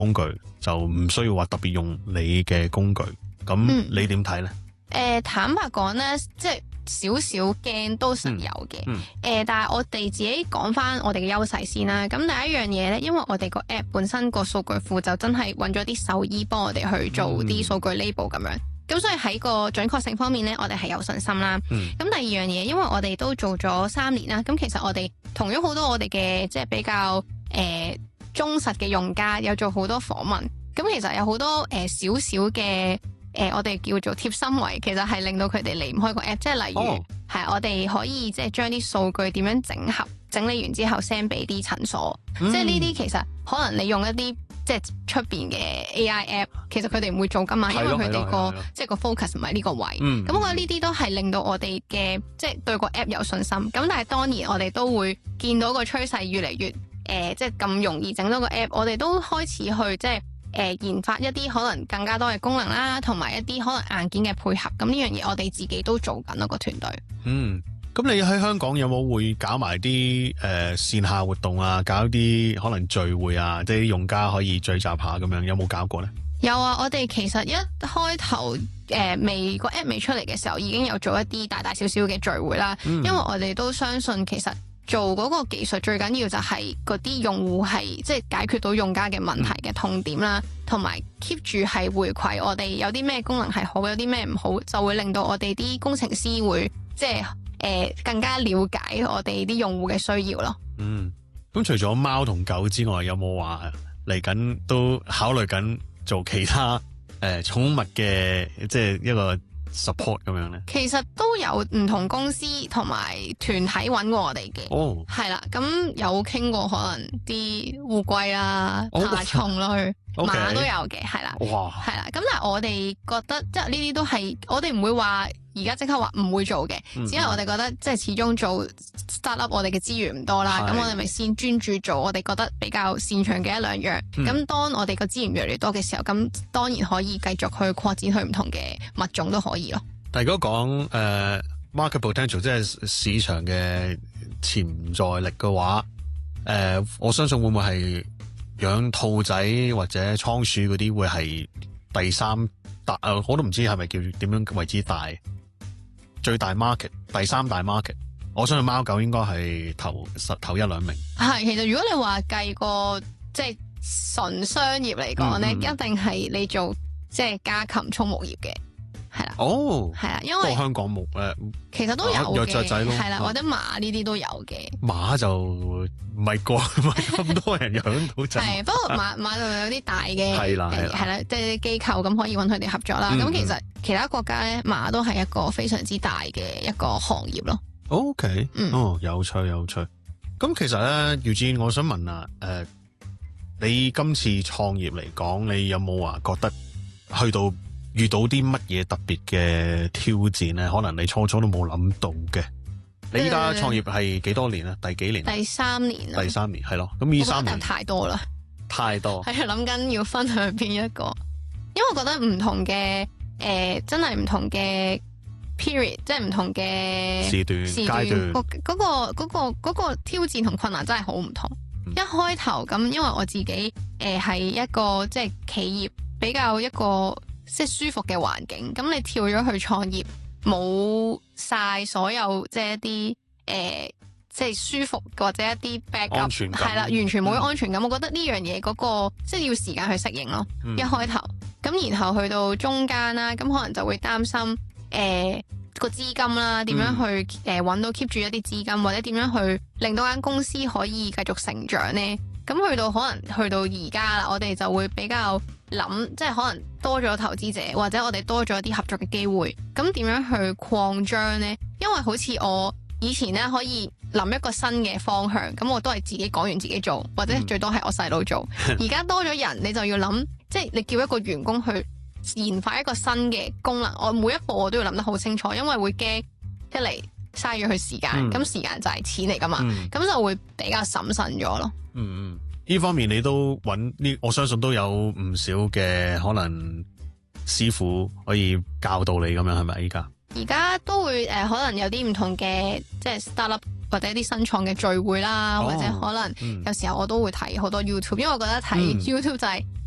工具，就唔需要話特別用你嘅工具。咁你點睇咧？ 坦白講咧，即係少少驚都實有嘅。但係我哋自己講翻我哋嘅優勢先啦。咁第一樣嘢咧，因為我哋個 app 本身個數據庫就真係揾咗啲獸醫幫我哋去做啲數據 label 咁樣。咁所以喺個準確性方面咧，我哋係有信心啦。咁第二樣嘢，因為我哋都做咗3年啦，咁其實我哋同咗好多我哋嘅即係比較忠實嘅用家，有做好多訪問。咁其實有好多少少嘅我哋叫做貼心位，其實係令到佢哋離唔開個 app。即係例如係我哋可以即係將啲數據點樣整合，整理完之後 send 俾啲診所。即係呢啲其實可能你用一啲即係出邊嘅 AI app， 其實佢哋唔會做噶嘛，因為佢哋個即係個 focus 唔係呢個位。咁我覺得呢啲都係令到我哋嘅即係對個 app 有信心。咁但係當然我哋都會見到個趨勢越嚟越即係咁容易整到個 app， 我哋都開始去即係研發一啲可能更加多嘅功能啦，同埋一啲可能硬件嘅配合。咁呢樣嘢我哋自己都做緊咯，個團隊。 咁你喺香港有冇會搞埋啲線下活動啊？搞啲可能聚會啊，即係用家可以聚集下咁樣，有冇搞過呢？ 有啊，我哋其實一開頭個 app 未出嚟嘅時候，已經有做一啲大大小小嘅聚會啦。因為我哋都相信其實做嗰個技術最緊要就係嗰啲用戶係即係解決到用家嘅問題嘅痛點啦，同埋 keep 住係回饋我哋有啲咩功能係好，有啲咩唔好，就會令到我哋啲工程師會即係更加了解我哋啲用戶嘅需要咯。 咁除咗貓同狗之外，有冇話嚟緊都考慮緊做其他寵物嘅即係一個 support 咁樣咧？ 其實都有唔同公司同埋團體揾過我哋嘅。係啦，咁有傾過可能啲烏龜啦、爬蟲類、馬都有嘅，係啦，係啦。咁但係我哋覺得即係呢啲都係我哋唔會話而家即刻話唔會做嘅，只係我哋覺得即係始終做 startup 我哋嘅資源唔多啦，咁我哋咪先專注做我哋覺得比較擅長嘅一兩樣。咁當我哋個資源越嚟越多嘅時候，咁當然可以繼續去擴展去唔同嘅物種都可以咯。 但如果講market potential 即係市場嘅潛在力嘅話，我相信會唔會係養兔仔或者倉鼠嗰啲會係第三大？我都唔知係咪叫點樣為之大。最大 market 第三大 market， 我相信貓狗應該係頭一兩名。係，其實如果你話計個即係純商業嚟講咧，一定係你做即係家禽畜牧業嘅，係啦。係啦，因為香港冇其實都有嘅，雀仔咯，係啦，或者馬呢啲都有嘅。馬就唔係咁多人養到仔。係，不過馬就有啲大嘅係啦，即係啲機構咁可以揾佢哋合作啦。咁其實其他國家咧，馬都係一個非常之大嘅一個行業咯。OK，有趣。咁其實咧，Eugene，我想問啊，你今次創業嚟講，你有冇話覺得遇到啲乜嘢特別嘅挑戰咧？可能你初都冇諗到嘅。你依家創業係幾多年啊？第幾年？第三年係咯。咁呢3年太多啦，太多。係諗緊要分享邊一個？因為我覺得唔同嘅真係唔同嘅 period， 即係唔同嘅時段階段，嗰個挑戰同困難真係好唔同。一開頭咁，因為我自己係一個即係企業比較一個即係舒服嘅環境，咁你跳咗去創業，冇晒所有即係一啲即係舒服或者一啲 backup， 係啦，完全冇安全感。我覺得呢樣嘢嗰個即係要時間去適應咯。一開頭咁，然後去到中間啦，咁可能就會擔心個資金啦，點樣去揾到 keep 住一啲資金，或者點樣去令到間公司可以繼續成長呢？咁去到可能去到而家啦，我哋就會比較諗，即係可能多咗投資者，或者我哋多咗一啲合作嘅機會。咁點樣去擴張呢？因為好似我以前咧可以諗一個新嘅方向，咁我都係自己講完自己做，或者最多係我細佬做。而家多咗人，你就要諗，即係你叫一個員工去研發一個新嘅功能，我每一步我都要諗得好清楚，因為會驚一嚟嘥咗佢時間，咁時間就係錢嚟噶嘛，咁就會比較審慎咗咯。呢方面你都我相信都有唔少嘅可能師傅可以教導你咁樣，係咪？而家都會可能有啲唔同嘅即係 startup 或者啲新創嘅聚會啦，或者可能有時候我都會睇好多 YouTube，因為我覺得睇 YouTube 就係